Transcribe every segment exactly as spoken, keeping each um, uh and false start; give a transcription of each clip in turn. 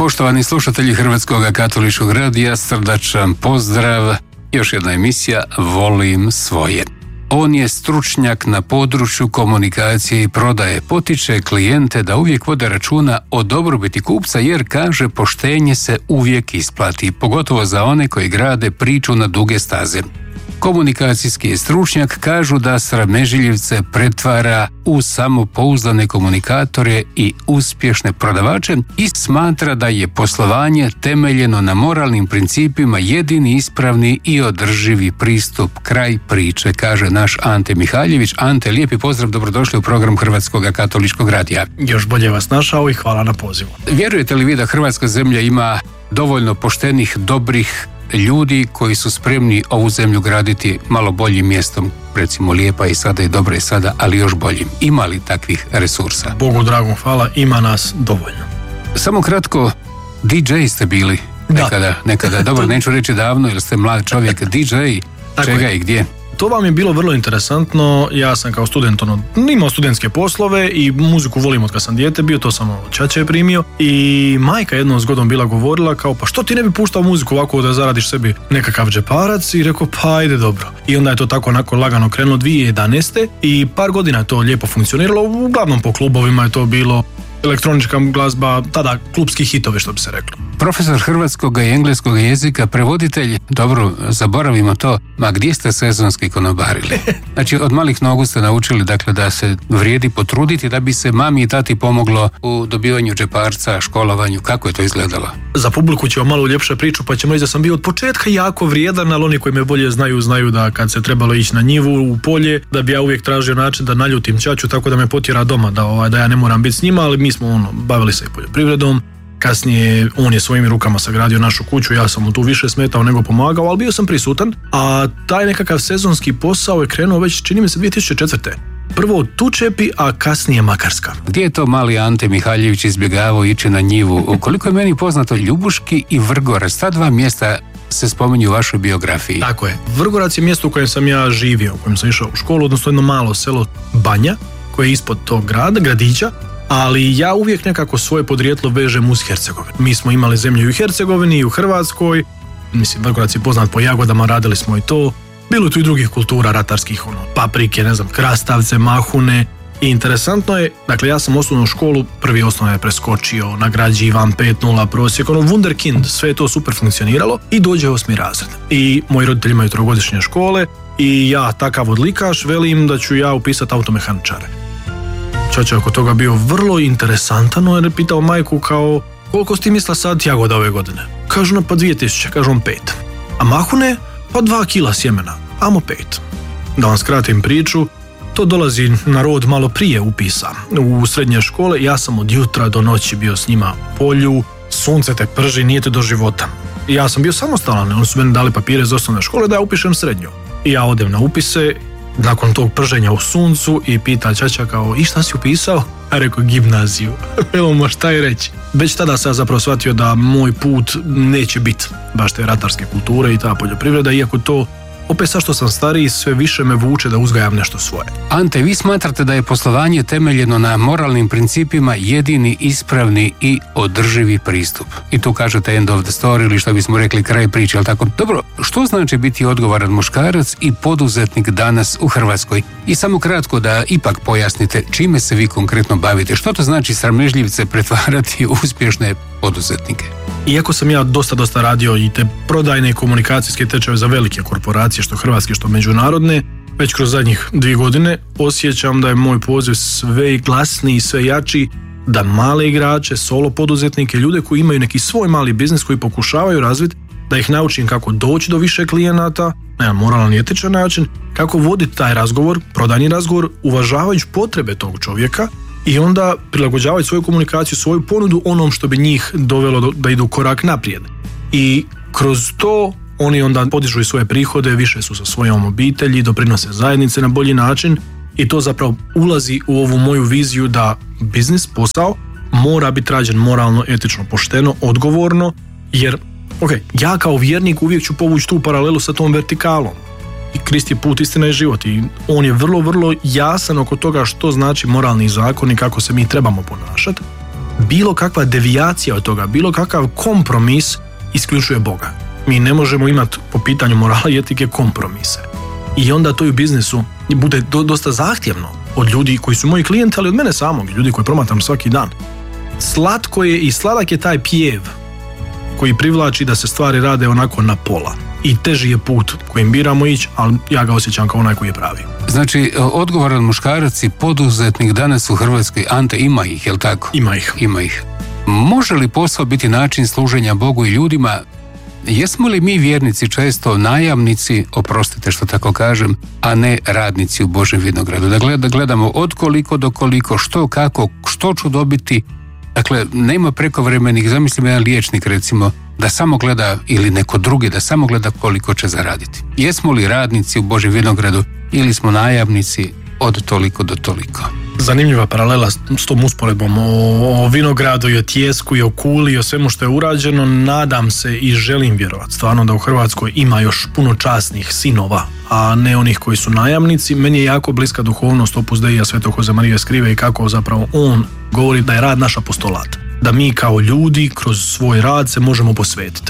Poštovani slušatelji Hrvatskog katoličkog radija, srdačan pozdrav. Još jedna emisija Volim svoje. On je stručnjak na području komunikacije i prodaje. Potiče klijente da uvijek vode računa o dobrobiti kupca jer kaže poštenje se uvijek isplati, pogotovo za one koji grade priču na duge staze. Komunikacijski stručnjak kažu da sramežljivce pretvara u samopouzdane komunikatore i uspješne prodavače i smatra da je poslovanje temeljeno na moralnim principima jedini ispravni i održivi pristup. Kraj priče, kaže naš Ante Mihaljević. Ante, lijepi pozdrav, dobrodošli u program Hrvatskog katoličkog radija. Još bolje vas našao i hvala na pozivu. Vjerujete li vi da Hrvatska zemlja ima dovoljno poštenih, dobrih ljudi koji su spremni ovu zemlju graditi malo boljim mjestom, recimo lijepa i sada i dobra i sada, ali još boljim? Ima li takvih resursa? Bogu dragom hvala, ima nas dovoljno. Samo kratko, D J ste bili nekada, da. nekada. Dobro, neću reći davno jer ste mlad čovjek. D J, čega i gdje? To vam je bilo vrlo interesantno. Ja sam kao student ono, imao studentske poslove i muziku volim od kad sam dijete bio, to sam od ćaće primio i majka jednom zgodom bila govorila kao pa što ti ne bi puštao muziku ovako da zaradiš sebi nekakav džeparac, i rekao pa ajde dobro. I onda je to tako onako lagano krenulo dvije tisuće jedanaeste i par godina je to lijepo funkcioniralo, uglavnom po klubovima je to bilo elektronička glazba, tada klubski hitovi što bi se reklo. Profesor hrvatskog i engleskog jezika, prevoditelj, dobro, zaboravimo to, ma gdje ste sezonski konobarili? Znači, od malih nogu ste naučili dakle, da se vrijedi potruditi da bi se mami i tati pomoglo u dobivanju džeparca, školovanju. Kako je to izgledalo? Za publiku ćemo malo uljepše priču, pa ćemo reći da sam bio od početka jako vrijedan, ali oni koji me bolje znaju, znaju da kad se trebalo ići na njivu, u polje, da bi ja uvijek tražio način da naljutim ćaću tako da me potjera doma, da, ovaj, da ja ne moram biti s njima, ali mi smo ono, bavili se i poljoprivredom. Kasnije on je svojim rukama sagradio našu kuću, ja sam mu tu više smetao nego pomagao, ali bio sam prisutan, a taj nekakav sezonski posao je krenuo već, čini mi se, dvije tisuće četvrte. Prvo Tučepi, a kasnije Makarska. Gdje je to mali Ante Mihaljević izbjegavao ići na njivu? Koliko je meni poznato, Ljubuški i Vrgorac, ta dva mjesta se spominju u vašoj biografiji. Tako je. Vrgorac je mjesto u kojem sam ja živio, u kojem sam išao u školu, odnosno jedno malo selo Banja, koje je ispod tog grada, gradića, ali ja uvijek nekako svoje podrijetlo vežem uz Hercegovinu. Mi smo imali zemlju i u Hercegovini i u Hrvatskoj, mislim, Vrgorac je poznat po jagodama, radili smo i to. Bilo tu i drugih kultura ratarskih, ono, paprike, ne znam, krastavce, mahune. I interesantno je, dakle, ja sam osnovnu školu, prvi osnovno je preskočio, nagrađivan, pet nula prosjek, ono, wunderkind, sve je to super funkcioniralo i dođe osmi razred. I moji roditelji imaju trogodišnje škole i ja, takav odlikaš, velim da ću ja upisati automehaničare. Čača oko toga bio vrlo interesantan, jer je pitao majku kao, koliko si ti misla sad jagoda ove godine? Kažu, no, pa dvije tisuće, kažu on pet. A mahune? Pa dva kila sjemena, amo pet. Da vam skratim priču, to dolazi na rod malo prije upisa u srednje škole. Ja sam od jutra do noći bio s njima u polju, sunce te prži, nije te do života. I ja sam bio samostalan, oni su meni dali papire iz osnovne škole da ja upišem srednju. I ja odem na upise, nakon tog prženja u suncu, i pita ćaća kao, i šta si upisao? A rekao, gimnaziju. Evo ma šta je reći. Već tada sam zapravo shvatio da moj put neće biti baš te ratarske kulture i ta poljoprivreda, iako to, opet sad što sam stariji, sve više me vuče da uzgajam nešto svoje. Ante, vi smatrate da je poslovanje temeljeno na moralnim principima jedini ispravni i održivi pristup. I tu kažete end of the story, ili što bismo rekli kraj priče, ali tako? Dobro, što znači biti odgovoran muškarac i poduzetnik danas u Hrvatskoj? I samo kratko da ipak pojasnite čime se vi konkretno bavite. Što to znači sramežljivce pretvarati u uspješne poduzetnike? Iako sam ja dosta, dosta radio i te prodajne i komunikacijske tečajeve za velike korporacije, što hrvatske, što međunarodne, već kroz zadnjih dvije godine osjećam da je moj poziv sve glasniji, sve jači, da male igrače, solo poduzetnike, ljude koji imaju neki svoj mali biznis, koji pokušavaju razviti, da ih naučim kako doći do više klijenata, na jedan moralan i etičan način, kako voditi taj razgovor, prodajni razgovor, uvažavajući potrebe tog čovjeka, i onda prilagođavaju svoju komunikaciju, svoju ponudu onom što bi njih dovelo do, da idu korak naprijed. I kroz to oni onda podižu i svoje prihode, više su sa svojom obitelji, doprinose zajednice na bolji način, i to zapravo ulazi u ovu moju viziju da biznis, posao, mora biti rađen moralno, etično, pošteno, odgovorno, jer ok, ja kao vjernik uvijek ću povući tu paralelu sa tom vertikalom. I Krist je put, istina i život, i on je vrlo, vrlo jasan oko toga što znači moralni zakon i kako se mi trebamo ponašati. bilo kakva devijacija od toga, bilo kakav kompromis isključuje Boga. Mi ne možemo imati po pitanju morala i etike kompromise. I onda to i u biznisu bude do, dosta zahtjevno od ljudi koji su moji klijenti, ali od mene samog, ljudi koji promatram svaki dan. Slatko je i sladak je taj pjev koji privlači da se stvari rade onako na pola. I teži je put kojim biramo ići, ali ja ga osjećam kao onaj koji je pravi. Znači, odgovoran muškarac i poduzetnik danas u Hrvatskoj, Ante, ima ih, jel tako? Ima ih. Ima ih. Može li posao biti način služenja Bogu i ljudima? Jesmo li mi vjernici često najamnici, oprostite što tako kažem, a ne radnici u Božjem vinogradu? Da gledamo od koliko do koliko, što, kako, što ću dobiti. Dakle, nema prekovremenih, zamislim jedan liječnik recimo, da samo gleda, ili neko drugi, da samo gleda koliko će zaraditi. Jesmo li radnici u Božjem vinogradu ili smo najamnici od toliko do toliko? Zanimljiva paralela s tom usporedbom o, o vinogradu i o tijesku i o kuli i o svemu što je urađeno. Nadam se i želim vjerovati stvarno da u Hrvatskoj ima još puno časnih sinova, a ne onih koji su najamnici. Meni je jako bliska duhovnost Opus Dei Svetog Josemarija Escrive i kako zapravo on govori da je rad naš apostolat. Da mi kao ljudi kroz svoj rad se možemo posvetiti.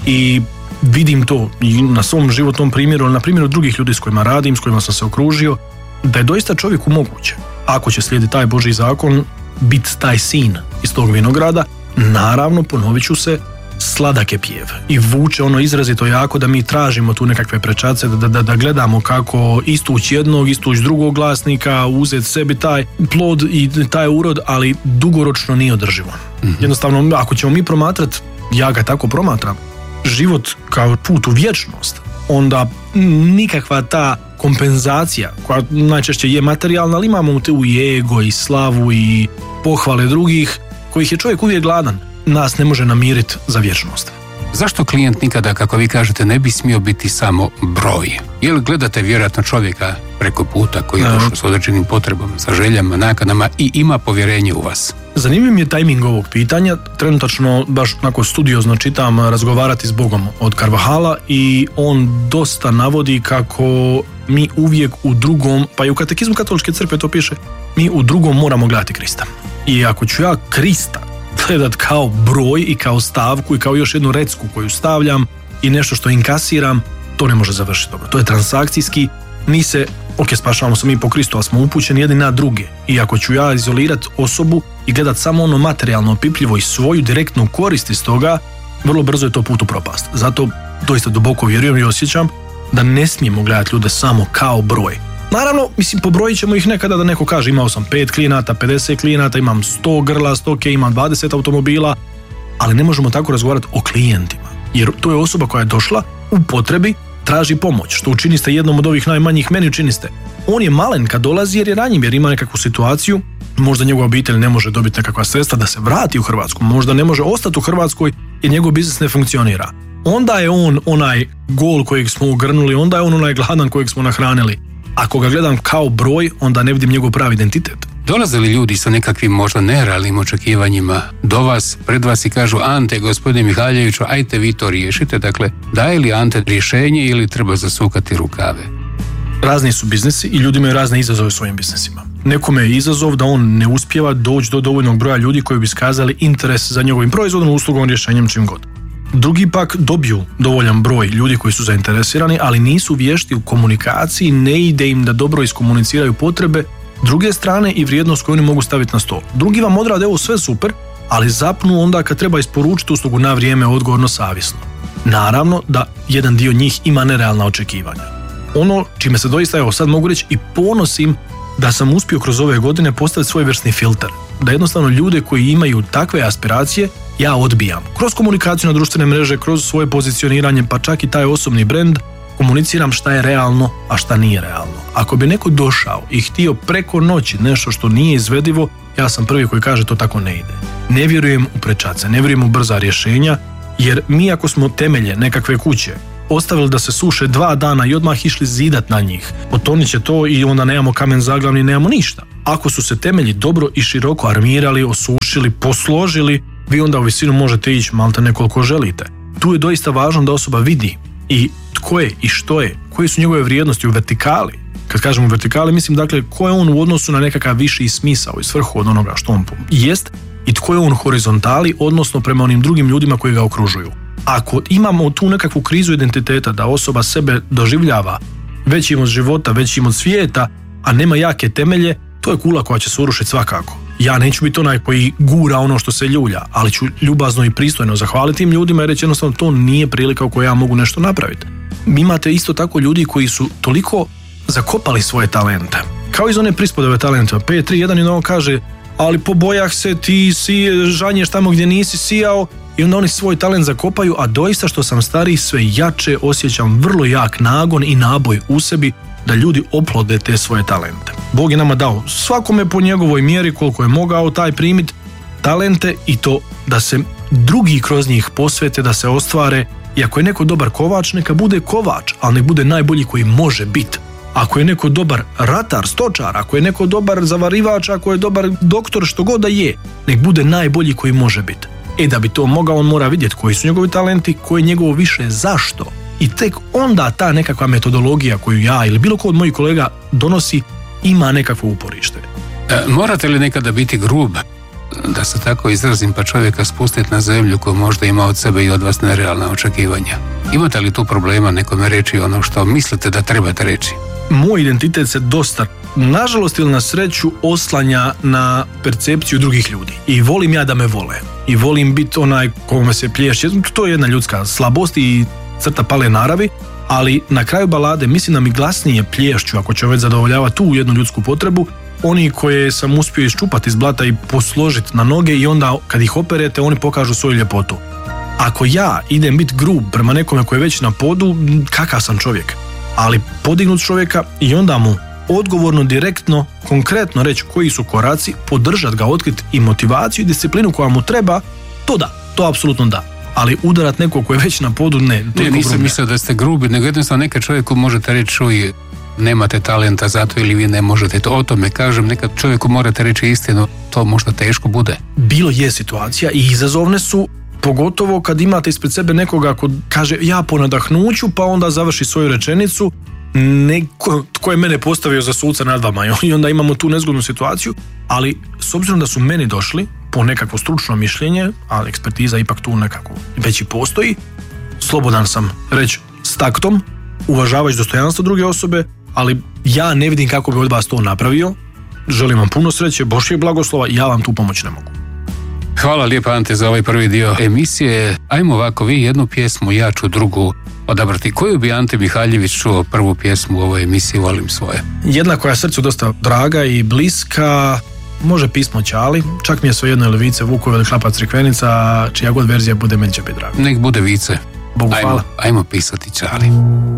I vidim to i na svom životnom primjeru, ali na primjeru drugih ljudi s kojima radim, s kojima sam se okružio, da je doista čovjeku moguće, ako će slijediti taj Božji zakon, biti taj sin iz tog vinograda. Naravno, ponovit ću se, sladak je pjev i vuče ono izrazito jako da mi tražimo tu nekakve prečace, da, da, da gledamo kako istući jednog, istući drugog glasnika, uzeti sebi taj plod i taj urod, ali dugoročno nije održivo. Mm-hmm. Jednostavno, ako ćemo mi promatrati, ja ga tako promatram, život kao put u vječnost, onda nikakva ta kompenzacija, koja najčešće je materijalna, ali imamo tu i ego i slavu i pohvale drugih, kojih je čovjek uvijek gladan, nas ne može namiriti za vječnost. Zašto klijent nikada, kako vi kažete, ne bi smio biti samo broj? Jel gledate vjerojatno čovjeka preko puta koji je došao s određenim potrebama, sa željama, naknadama i ima povjerenje u vas? Zanimljiv mi je tajming ovog pitanja. Trenutačno baš onako studiozno čitam Razgovarati s Bogom od Carvahala i on dosta navodi kako mi uvijek u drugom, pa i u katekizmu katoličke crkve to piše, mi u drugom moramo gledati Krista. I ako ću ja Krista gledat kao broj i kao stavku i kao još jednu recku koju stavljam i nešto što inkasiram, to ne može završiti dobro. To je transakcijski, mi se, ok, spašavamo se mi po Kristu, ali smo upućeni jedni na druge. I ako ću ja izolirati osobu i gledat samo ono materijalno, opipljivo i svoju direktnu korist iz toga, vrlo brzo je to put u propast. Zato doista duboko vjerujem i osjećam da ne smijemo gledati ljude samo kao broj. Naravno, mislim, pobrojit ćemo ih nekada da neko kaže imao sam pet klijenata, pedeset klijenata, imam sto grla, stoke, imam dvadeset automobila, ali ne možemo tako razgovarati o klijentima. Jer to je osoba koja je došla u potrebi, traži pomoć. Što učiniste jednom od ovih najmanjih, meni učiniste. On je malen kad dolazi jer je ranjiv, jer ima nekakvu situaciju, možda njegova obitelj ne može dobiti nekakva sredstva da se vrati u Hrvatsku, možda ne može ostati u Hrvatskoj jer njegov biznis ne funkcionira. Onda je on onaj gol kojeg smo ugrnuli, onda je on onaj gladan kojeg smo nahranili. Ako ga gledam kao broj, onda ne vidim njegov pravi identitet. Dolaze li ljudi sa nekakvim možda nerealnim očekivanjima do vas, pred vas i kažu Ante, gospodine Mihaljeviću, ajte vi to riješite, dakle, daje li Ante rješenje ili treba zasukati rukave? Razni su biznisi i ljudi imaju razne izazove u svojim biznisima. Nekome je izazov da on ne uspijeva doći do dovoljnog broja ljudi koji bi iskazali interes za njegovim proizvodom, uslugom, rješenjem, čim god. Drugi pak dobiju dovoljan broj ljudi koji su zainteresirani, ali nisu vješti u komunikaciji, ne ide im da dobro iskomuniciraju potrebe druge strane i vrijednost koju oni mogu staviti na stol. Drugi vam odrade ovo sve super, ali zapnu onda kad treba isporučiti uslugu na vrijeme, odgovorno, savjesno. Naravno da jedan dio njih ima nerealna očekivanja. Ono čime se doista, evo sad mogu reći, i ponosim da sam uspio kroz ove godine postaviti svojevrsni filter. Da jednostavno ljude koji imaju takve aspiracije ja odbijam. Kroz komunikaciju na društvene mreže, kroz svoje pozicioniranje, pa čak i taj osobni brend, komuniciram šta je realno, a šta nije realno. Ako bi neko došao i htio preko noći nešto što nije izvedivo, ja sam prvi koji kaže to tako ne ide. Ne vjerujem u prečace, ne vjerujem u brza rješenja, jer mi ako smo temelje nekakve kuće ostavili da se suše dva dana i odmah išli zidat na njih, potonit će to i onda nemamo kamen zaglavni, nemamo ništa. Ako su se temelji dobro i široko armirali, osušili, posložili, vi onda u visinu možete ići malte nekoliko želite. Tu je doista važno da osoba vidi i tko je i što je, koje su njegove vrijednosti u vertikali. Kad kažemo vertikali, mislim dakle ko je on u odnosu na nekakav viši smisao i svrhu od onoga što on jest i tko je on horizontali, odnosno prema onim drugim ljudima koji ga okružuju. Ako imamo tu nekakvu krizu identiteta, da osoba sebe doživljava većim od života, većim od svijeta, a nema jake temelje, to je kula koja će se urušiti svakako. Ja neću biti onaj koji gura ono što se ljulja, ali ću ljubazno i pristojno zahvaliti tim ljudima i reći jednostavno to nije prilika u kojoj ja mogu nešto napraviti. Imate isto tako ljudi koji su toliko zakopali svoje talente. Kao iz one prispodove talenta. pet tri jedan i on kaže, ali po bojah se ti si žanješ tamo gdje nisi sijao, i onda oni svoj talent zakopaju, a doista što sam stariji sve jače osjećam vrlo jak nagon i naboj u sebi da ljudi oplode te svoje talente. Bog je nama dao svakome po njegovoj mjeri koliko je mogao taj primit talente i to da se drugi kroz njih posvete, da se ostvare. I ako je neko dobar kovač, neka bude kovač, ali nek bude najbolji koji može biti. Ako je neko dobar ratar, stočar, ako je neko dobar zavarivač, ako je dobar doktor, što god da je, nek bude najbolji koji može biti. E da bi to mogao, on mora vidjeti koji su njegovi talenti, koji je njegovo više zašto. I tek onda ta nekakva metodologija koju ja ili bilo ko od mojih kolega donosi ima nekakvo uporište. E, morate li nekada biti grub, da se tako izrazim, pa čovjeka spustiti na zemlju koji možda ima od sebe i od vas nerealna očekivanja? Imate li tu problema nekome reći ono što mislite da trebate reći? Moj identitet se dosta, nažalost ili na sreću, oslanja na percepciju drugih ljudi. I volim ja da me vole. I volim biti onaj kome se plješće. To je jedna ljudska slabost i crta pale naravi, ali na kraju balade mislim da mi glasnije plješću, ako će već zadovoljavati tu jednu ljudsku potrebu, oni koje sam uspio iščupati iz blata i posložiti na noge i onda kad ih operete oni pokažu svoju ljepotu. Ako ja idem biti grub prema nekome koji je već na podu, kakav sam čovjek? Ali podignut čovjeka i onda mu odgovorno, direktno, konkretno reći koji su koraci, podržati ga, otkriti i motivaciju i disciplinu koja mu treba, to da, to apsolutno da. Ali udarat nekog koji je već na podu, ne. Ne, nisam mislio da ste grubi, nego jednostavno nekad čovjeku možete reći, čuj, nemate talenta zato ili vi ne možete. To o tome kažem, nekad čovjeku morate reći istinu, to možda teško bude. Bilo je situacija i izazovne su, pogotovo kad imate ispred sebe nekoga ko kaže ja po nadahnuću, pa onda završi svoju rečenicu, neko tko je mene postavio za suca nad vama i onda imamo tu nezgodnu situaciju, ali s obzirom da su meni došli po nekakvo stručno mišljenje, ali ekspertiza ipak tu nekako već i postoji, slobodan sam reći s taktom, uvažavajući dostojanstvo druge osobe, ali ja ne vidim kako bi od vas to napravio, želim vam puno sreće, Božjeg blagoslova, ja vam tu pomoći ne mogu. Hvala lijepa Ante za ovaj prvi dio emisije. Ajmo ovako, vi jednu pjesmu, ja ću drugu odabrati. Koju bi Ante Mihaljević čuo prvu pjesmu u ovoj emisiji Volim svoje? Jedna koja je srcu dosta draga i bliska, može pismo Ćali, čak mi je svejedno ili Vice Vukove ili Hlapac Crikvenica, čija god verzija bude, meni će biti draga. Nek bude Vice. Bogu hvala. Ajmo, ajmo pisati Ćali.